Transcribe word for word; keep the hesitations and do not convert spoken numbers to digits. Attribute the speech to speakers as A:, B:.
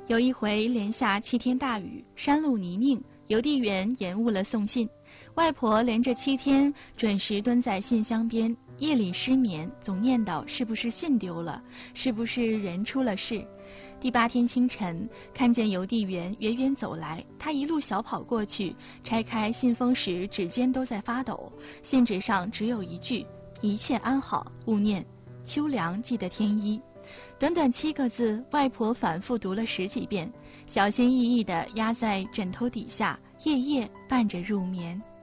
A: 有一回连下七天大雨，山路泥泞，邮递员延误了送信。外婆连着七天准时蹲在信箱边，夜里失眠，总念叨是不是信丢了，是不是人出了事。第八天清晨，看见邮递员远远走来，他一路小跑过去，拆开信封时指尖都在发抖。信纸上只有一句：一切安好，勿念。秋凉记得添衣。短短七个字，外婆反复读了十几遍，小心翼翼地压在枕头底下，夜夜伴着入眠。